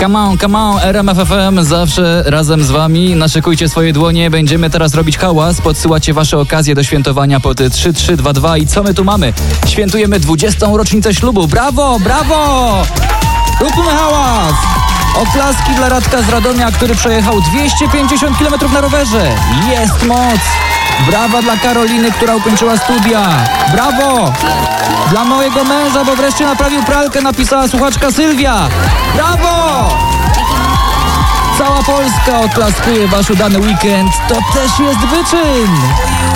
Come on, RMF FM, zawsze razem z wami. Naszykujcie swoje dłonie, będziemy teraz robić hałas. Podsyłacie wasze okazje do świętowania pod 3322. I co my tu mamy? Świętujemy 20. rocznicę ślubu. Brawo, brawo! Róbmy hałas! Oklaski dla Radka z Radomia, który przejechał 250 km na rowerze. Jest moc! Brawa dla Karoliny, która ukończyła studia. Brawo! Dla mojego męża, bo wreszcie naprawił pralkę, napisała słuchaczka Sylwia. Brawo! Cała Polska oklaskuje wasz udany weekend. To też jest wyczyn.